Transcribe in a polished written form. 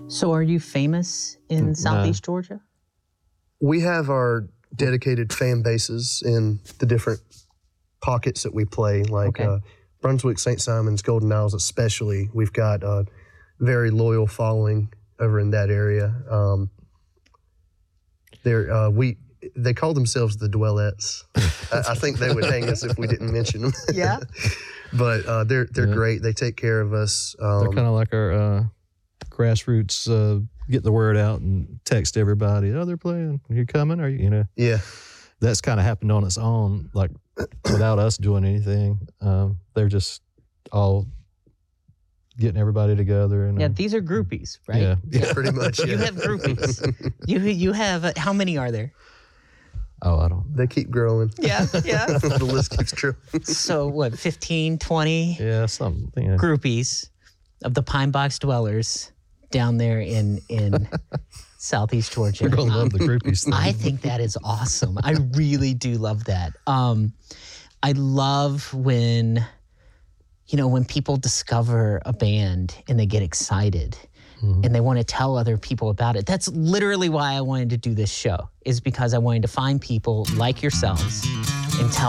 So are you famous in Southeast Georgia? We have our dedicated fan bases in the different pockets that we play, like Brunswick, St. Simons, Golden Isles especially. We've got a very loyal following over in that area. They call themselves the Dwellettes. I think they would hang us if we didn't mention them. Yeah. But they're great. They take care of us. They're kind of like our grassroots, get the word out and text everybody. Oh, they're playing. Are you coming? Are you? Yeah. That's kind of happened on its own, like without us doing anything. They're just all getting everybody together. And these are groupies, right? Yeah, pretty much. Yeah. You have groupies. you have, how many are there? Oh, I don't. They keep growing. Yeah. The list keeps growing. So what, 15, 20? Yeah, something. Yeah. Groupies of the Pine Box Dwellers down there in Southeast Georgia. We're going to love the groupies thing. I think that is awesome. I really do love that. I love when people discover a band and they get excited and they want to tell other people about it. That's literally why I wanted to do this show, is because I wanted to find people like yourselves and tell